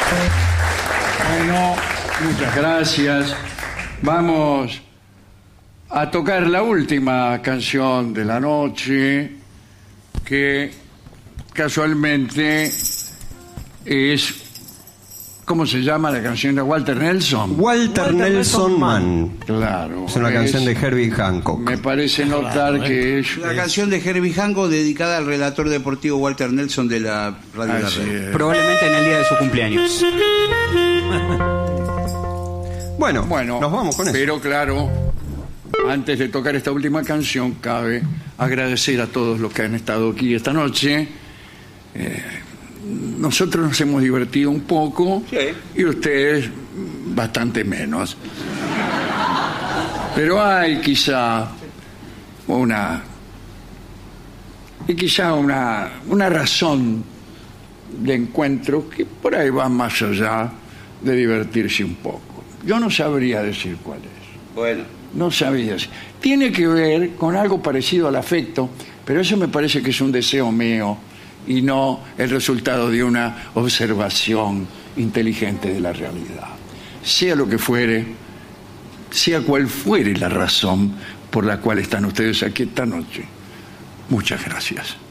Bueno, muchas gracias. Vamos a tocar la última canción de la noche, que casualmente es... ¿Cómo se llama la canción de Walter Nelson? Walter Nelson Mann. Claro. Es una canción de Herbie Hancock. Me parece notar que es... La canción de Herbie Hancock dedicada al relator deportivo Walter Nelson de la Radio La Red. Probablemente en el día de su cumpleaños. Bueno, nos vamos con eso. Pero claro, antes de tocar esta última canción, cabe agradecer a todos los que han estado aquí esta noche. Nosotros nos hemos divertido un poco, sí, y ustedes bastante menos. Pero hay quizá una razón de encuentro que por ahí va más allá de divertirse un poco. Yo no sabría decir cuál es. Bueno. No sabía. Tiene que ver con algo parecido al afecto, pero eso me parece que es un deseo mío y no el resultado de una observación inteligente de la realidad. Sea lo que fuere, sea cual fuere la razón por la cual están ustedes aquí esta noche, muchas gracias.